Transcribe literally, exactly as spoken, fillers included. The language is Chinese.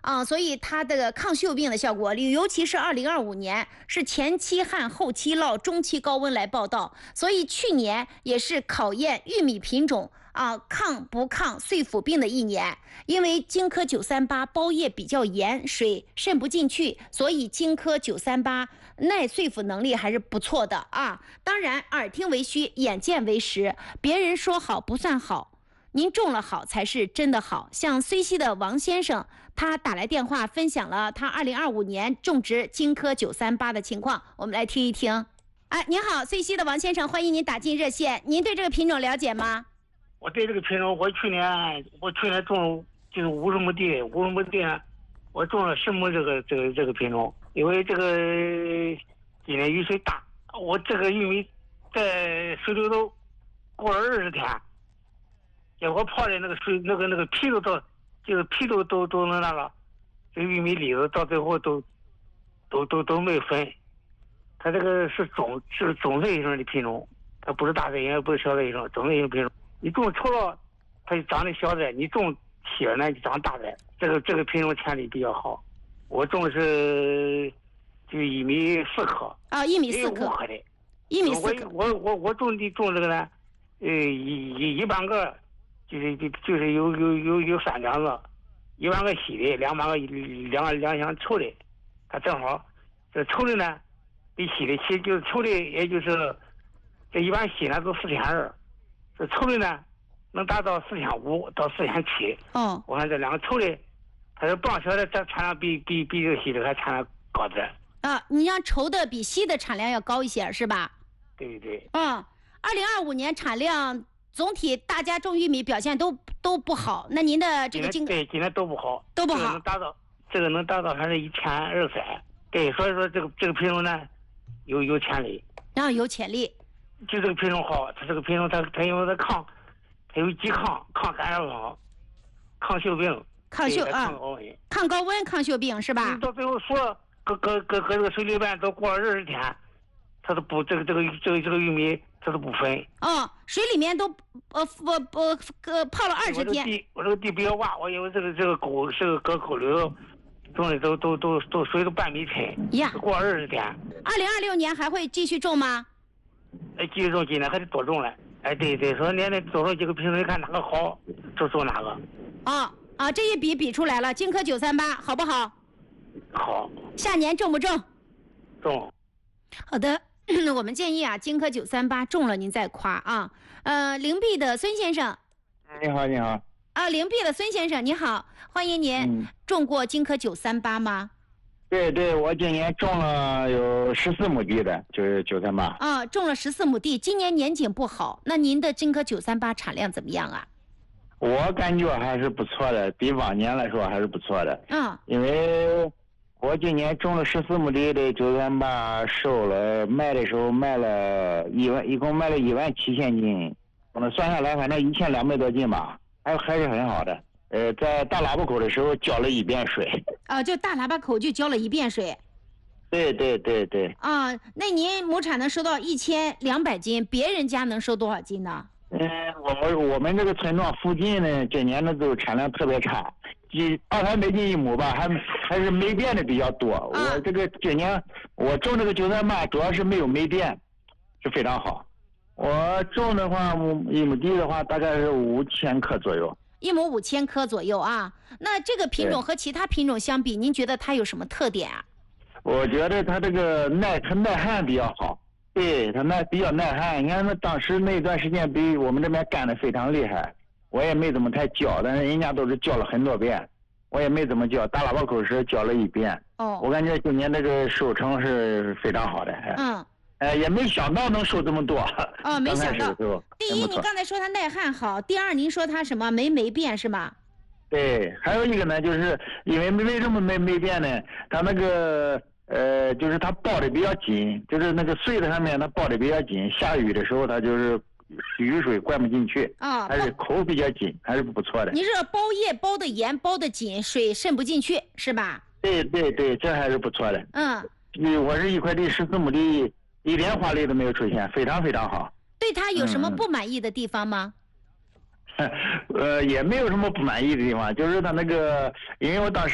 啊，所以它的抗锈病的效果，尤其是二零二五年是前期旱后期涝中期高温来报道，所以去年也是考验玉米品种啊抗不抗碎腐病的一年。因为金科九三八包叶比较严，水渗不进去，所以金科九三八耐碎腐能力还是不错的啊。当然耳听为虚，眼见为实，别人说好不算好，您种了好才是真的好。像睢溪的王先生，他打来电话分享了他二零二五年种植金科九三八的情况，我们来听一听。哎，您好，睢溪的王先生，欢迎您打进热线。您对这个品种了解吗？ 我对这个品种，我去年我去年种就是五十亩地，五十亩地呢，我种了十亩这个这个这个品种，因为这个今年雨水大，我这个玉米在水里头过了二十天，结果泡的那个水那个那个皮都到，就是皮都都都能那个，这个玉米粒子到最后都都都都没分。它这个是种是种类型的品种，它不是大类型，也不是小类型，种类型品种。你种丑了，它就长得小的；你种细了呢，就长大的。这个这个品种潜力比较好。我种的是就一米四颗啊，一米四颗的， 一米四颗。 我我我种的种这个呢，呃，一一一半个就是就是有有有有三两个，一半个细的，两半个两两箱稠的，它正好这稠的呢比细的细，就是稠的也就是这一般细呢都四千二。这稠的呢，能达到四千五到四千七。 哦， 我看这两个稠的，它是棒小的，这产量比比比这个稀的还产量高点。 啊，你像稠的比稀的产量要高一些，是吧？ 对对。 嗯，二零二五年产量总体大家种玉米表现都都不好，那您的这个经对今年都不好， 都不好， 这个能达到这个能达到还是一千二三。对，所以说这个这个品种呢，有有潜力。 啊，有潜力。 就这个品种好，它这个品种它它因为它抗，它有抵抗、抗干扰好，抗锈病、 抗锈啊， 抗高温、 抗高温、抗锈病是吧？ 到最后说搁搁搁搁这个水里边都过了二十天，它都不这个这个这个这个玉米它都不分。 哦，水里面都呃不不呃泡了二十天。 我这个地我这个地比较洼，我因为这个这个沟这个搁沟里头种的都都都都水都半米深呀，过二十天。 二零二六年还会继续种吗？ 哎，继续种，今年还得多种了。哎，对对，说年年多种几个品种，看哪个好就种哪个。 哦啊，这一比比出来了，金科九三八好不好？ 好。 下年种不种？ 种。 好的，我们建议啊，金科九三八种了您再夸啊。呃，灵璧的孙先生。 你好，你好。 啊，灵璧的孙先生，你好，欢迎您。嗯、种过金科九三八吗？ 对对，我今年种了有十四亩地的，就是九三八。 啊，种了十四亩地，今年年景不好，那您的金科九三八产量怎么样啊？ 我感觉还是不错的，比往年来说还是不错的。 嗯。 因为我今年种了十四亩地的九三八，收了卖的时候卖了一万，一共卖了一万七千斤，我们算下来反正一千两百多斤吧，还还是很好的。呃，在大喇叭口的时候浇了一遍水。 啊，就大喇叭口就浇了一遍水。 对对对对。 啊，那您亩产能收到一千两百斤，别人家能收多少斤呢？ 嗯，我们我们这个村庄附近呢，今年的都产量特别差，几二三百斤一亩吧，还还是霉变的比较多。啊、我这个今年我种这个九三八，主要是没有霉变，是非常好。我种的话，一亩地的话大概是五千克左右。 一亩五千颗左右啊，那这个品种和其他品种相比，您觉得它有什么特点啊？ 我觉得它这个耐它耐旱比较好，对它耐比较耐旱。你看那当时那段时间比我们这边干的非常厉害，我也没怎么太浇，但是人家都是浇了很多遍，我也没怎么浇，大喇叭口时浇了一遍。 哦， 我感觉今年这个收成是非常好的。 嗯。 呃，也没想到能收这么多。 哦，没想到。第一，你刚才说它耐旱好；第二，您说它什么没霉变是吗？ 对，还有一个呢，就是因为为什么没霉变呢？它那个呃，就是它包的比较紧，就是那个穗子上面它包的比较紧，下雨的时候它就是雨水灌不进去。啊、哦。还是口比较紧，还是不错的。 你是包叶包的严，包的紧，水渗不进去是吧？ 对对对，这还是不错的。 嗯。 我是一块地十四亩地。一点花类都没有出现，非常非常好。 对他有什么不满意的地方吗？ 嗯、呃，也没有什么不满意的地方，就是他那个，因为我当时。